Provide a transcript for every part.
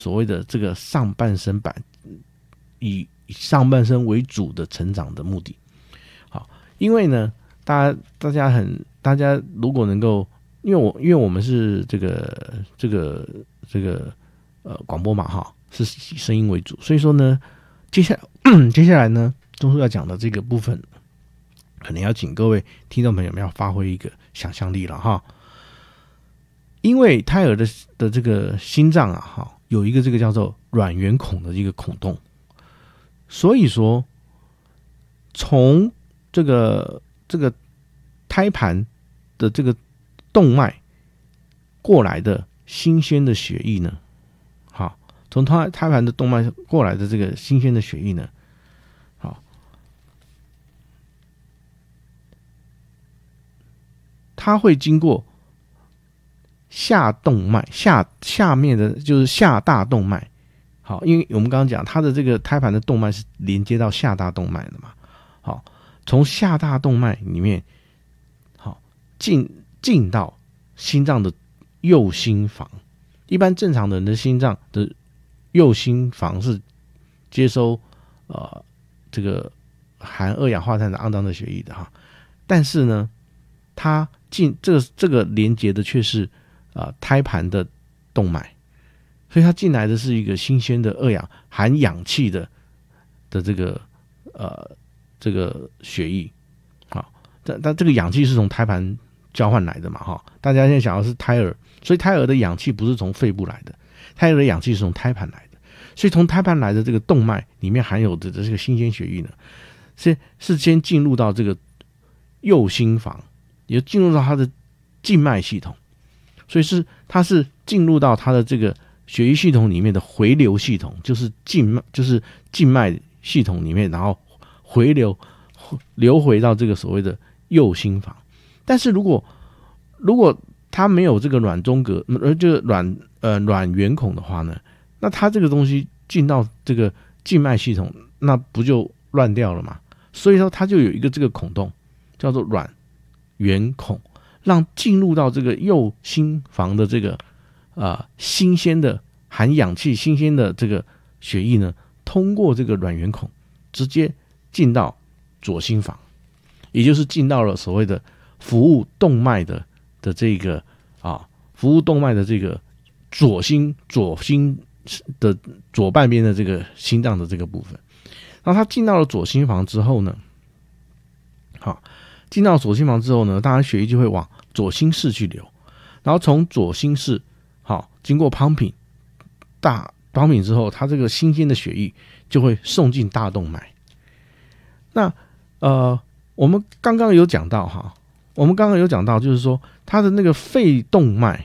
所谓的这个上半身版，以上半身为主的成长的目的。好，因为呢，大家如果能够，因为我们是这个广播嘛哈，是声音为主，所以说呢，接下来呢，钟叔要讲的这个部分，可能要请各位听众朋友们要发挥一个想象力了哈。因为胎儿的这个心脏啊哈，有一个这个叫做卵圆孔的一个孔洞，所以说从这个胎盘的这个动脉过来的新鲜的血液呢，好，从胎盘的动脉过来的这个新鲜的血液呢，好，它会经过下动脉下面的就是下大动脉，好，因为我们刚刚讲它的这个胎盘的动脉是连接到下大动脉的嘛，好，从下大动脉里面，好进到心脏的右心房。一般正常的人的心脏的右心房是接收这个含二氧化碳的肮脏的血液的哈，但是呢，它进这个连接的却是胎盘的动脉，所以它进来的是一个新鲜的含氧气的这个血液，好，但这个氧气是从胎盘交换来的嘛哈，大家现在想要是胎儿，所以胎儿的氧气不是从肺部来的，胎儿的氧气是从胎盘来的，所以从胎盘来的这个动脉里面含有的这个新鲜血液呢，是先进入到这个右心房，也进入到它的静脉系统。所以它是进入到它的这个血液系统里面的回流系统，就是静脉系统里面，然后流回到这个所谓的右心房。但是如果它没有这个卵中隔，就是卵圆孔的话呢，那它这个东西进到这个静脉系统，那不就乱掉了吗？所以说它就有一个这个孔洞，叫做卵圆孔。让进入到这个右心房的这个新鲜的含氧气新鲜的这个血液呢，通过这个卵圆孔直接进到左心房，也就是进到了所谓的服务动脉的这个服务动脉的这个左心的左半边的这个心脏的这个部分。然后它进到了左心房之后呢，好。进到左心房之后呢，当然血液就会往左心室去流，然后从左心室经过 pumping 之后，它这个新鲜的血液就会送进大动脉。那我们刚刚有讲到就是说它的那个肺动脉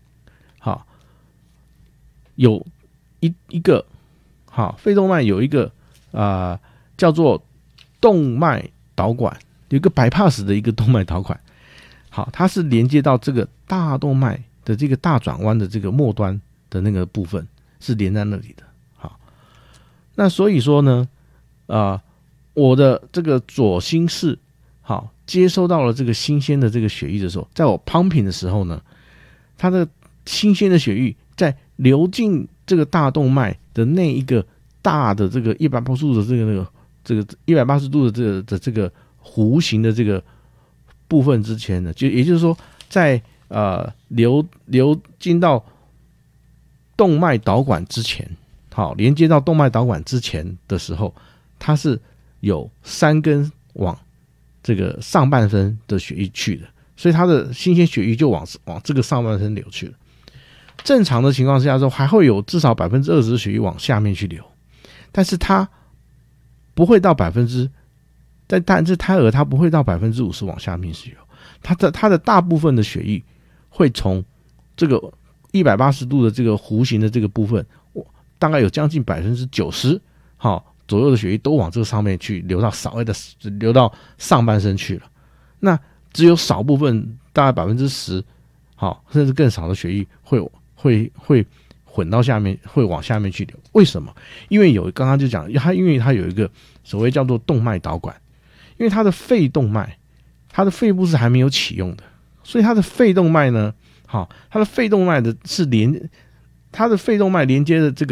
有一个肺动脉有一个叫做动脉导管，有一个 bypass 的一个动脉导管，好，它是连接到这个大动脉的这个大转弯的这个末端的那个部分，是连在那里的。好，那所以说呢，我的这个左心室好接收到了这个新鲜的这个血液的时候，在我 pumping 的时候呢，它的新鲜的血液在流进这个大动脉的那一个大的这个180度的这个180度的这个弧形的这个部分之前呢，也就是说，在流进到动脉导管之前，好，连接到动脉导管之前的时候，它是有3根往这个上半身的血液去的，所以它的新鲜血液就往这个上半身流去了。正常的情况下说，还会有至少 20% 的血液往下面去流，但是它不会到但是胎儿它不会到 50% 往下面去流，它的大部分的血液会从这个180度的这个弧形的这个部分，大概有将近 90% 左右的血液都往这个上面去流到流到上半身去了。那只有少部分大概 10%甚至更少的血液会混到下面，会往下面去流。为什么？因为刚刚就讲，因为它有一个所谓叫做动脉导管，因为它的肺动脉，它的肺部是还没有启用的，所以它的肺动脉呢，它的肺动脉连接的这个